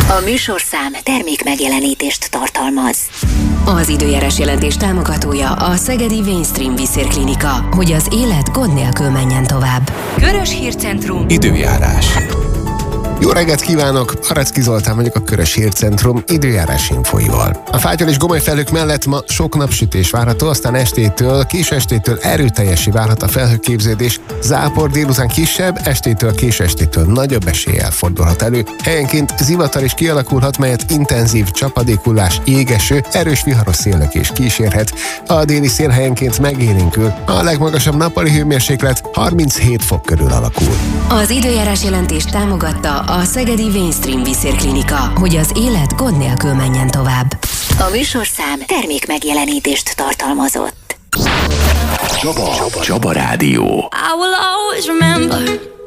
A műsorszám termék megjelenítést tartalmaz. Az időjárás jelentés támogatója a Szegedi Mainstream Vízszérklinika, hogy az élet gond nélkül menjen tovább. Körös Hírcentrum. Időjárás. Jó reggelt kívánok! Aracki Zoltán vagyok, a Körös Hírcentrum időjárás infóival. A fátyol és gomoly felhők mellett ma sok napsütés várható, aztán késő estétől erőteljessé válhat a felhőképződés. Zápor délután kisebb, késő estétől nagyobb eséllyel fordulhat elő. Helyenként zivatar is kialakulhat, melyet intenzív csapadékullás, jégeső, erős viharos szélnökés kísérhet. A déli szél helyenként megélénkül. A legmagasabb nappali hőmérséklet 37 fok körül alakul. Az időjárás jelentést támogatta a Szegedi Mainstream Vízszérklinika, hogy az élet gond nélkül menjen tovább. A műsorszám termék megjelenítést tartalmazott. Csaba Rádió. I will always remember